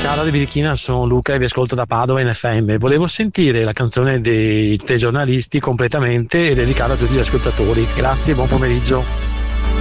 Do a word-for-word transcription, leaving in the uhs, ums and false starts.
Ciao Radio Birichina, sono Luca e vi ascolto da Padova in F M. Volevo sentire la canzone dei telegiornalisti completamente e dedicarla a tutti gli ascoltatori. Grazie, buon pomeriggio.